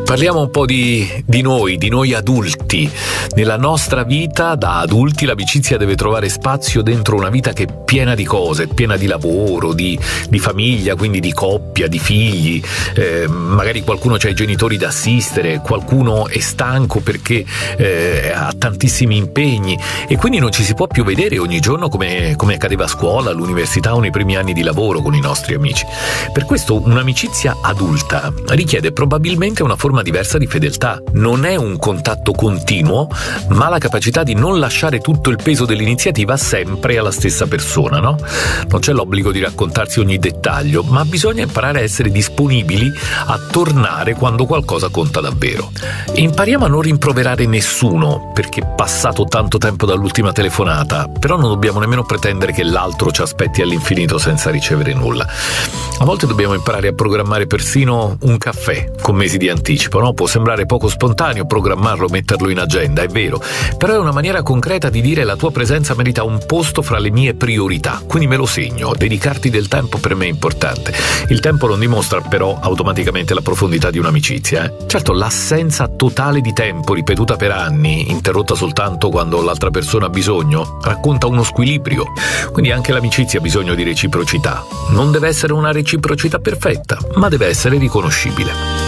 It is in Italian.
Parliamo un po' di noi adulti. Nella nostra vita da adulti l'amicizia deve trovare spazio dentro una vita che è piena di cose, piena di lavoro, di famiglia, quindi di coppia, di figli. Magari qualcuno c'ha i genitori da assistere, qualcuno è stanco perché ha tantissimi impegni e quindi non ci si può più vedere ogni giorno come accadeva a scuola, all'università o nei primi anni di lavoro con i nostri amici. Per questo un'amicizia adulta richiede probabilmente una forma diversa di fedeltà. Non è un contatto continuo, ma la capacità di non lasciare tutto il peso dell'iniziativa sempre alla stessa persona, no? Non c'è l'obbligo di raccontarsi ogni dettaglio, ma bisogna imparare a essere disponibili a tornare quando qualcosa conta davvero. E impariamo a non rimproverare nessuno perché è passato tanto tempo dall'ultima telefonata, però non dobbiamo nemmeno pretendere che l'altro ci aspetti all'infinito senza ricevere nulla. A volte dobbiamo imparare a programmare persino un caffè con mesi di anticipo, no? Può sembrare poco spontaneo programmarlo, metterlo in agenda, è vero, però è una maniera concreta di dire: la tua presenza merita un posto fra le mie priorità, quindi me lo segno, dedicarti del tempo per me è importante. Il tempo non dimostra però automaticamente la profondità di un'amicizia. Certo, l'assenza totale di tempo ripetuta per anni, interrotta soltanto quando l'altra persona ha bisogno, racconta uno squilibrio, quindi anche l'amicizia ha bisogno di reciprocità. Non deve essere una reciprocità perfetta, ma deve essere riconoscibile.